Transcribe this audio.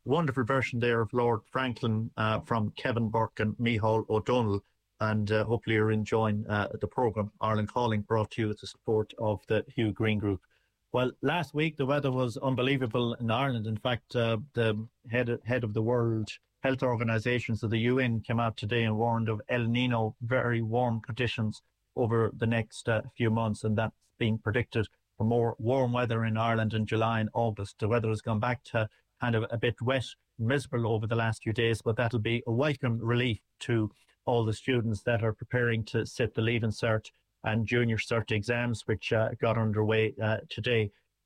wonderful version there of Lord Franklin from Kevin Burke and Micheál O'Donnell. And hopefully you're enjoying the programme. Ireland Calling, brought to you with the support of the Hugh Green Group. Well, last week the weather was unbelievable in Ireland. In fact, the head of the World Health Organization, so the UN, came out today and warned of El Nino, very warm conditions over the next few months, and that's being predicted for more warm weather in Ireland in July and August. The weather has gone back to kind of a bit wet, miserable over the last few days, but that'll be a welcome relief to all the students that are preparing to sit the Leaving Cert and Junior Cert exams, which got underway today.